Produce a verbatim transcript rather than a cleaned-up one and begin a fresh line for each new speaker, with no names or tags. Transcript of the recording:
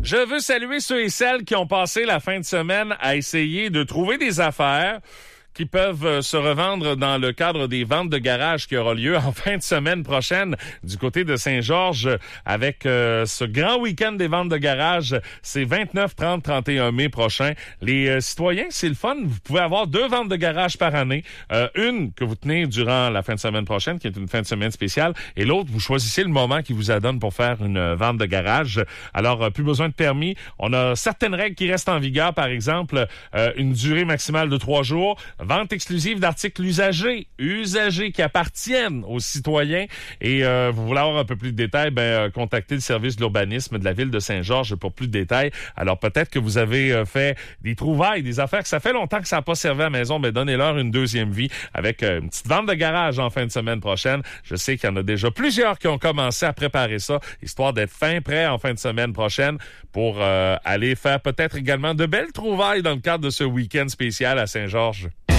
Je veux saluer ceux et celles qui ont passé la fin de semaine à essayer de trouver des affaires qui peuvent se revendre dans le cadre des ventes de garage qui aura lieu en fin de semaine prochaine du côté de Saint-Georges avec euh, ce grand week-end des ventes de garage. C'est vingt-neuf, trente, trente et un mai prochain. Les euh, citoyens, c'est le fun. Vous pouvez avoir deux ventes de garage par année. Euh, une que vous tenez durant la fin de semaine prochaine, qui est une fin de semaine spéciale, et l'autre, vous choisissez le moment qui vous adonne pour faire une euh, vente de garage. Alors, euh, plus besoin de permis. On a certaines règles qui restent en vigueur. Par exemple, euh, une durée maximale de trois jours. Vente exclusive d'articles usagés, usagés qui appartiennent aux citoyens. Et euh, vous voulez avoir un peu plus de détails, ben euh, contactez le service de l'urbanisme de la ville de Saint-Georges pour plus de détails. Alors peut-être que vous avez euh, fait des trouvailles, des affaires que ça fait longtemps que ça n'a pas servi à la maison, mais donnez-leur une deuxième vie avec euh, une petite vente de garage en fin de semaine prochaine. Je sais qu'il y en a déjà plusieurs qui ont commencé à préparer ça, histoire d'être fin prêt en fin de semaine prochaine pour euh, aller faire peut-être également de belles trouvailles dans le cadre de ce week-end spécial à Saint-Georges.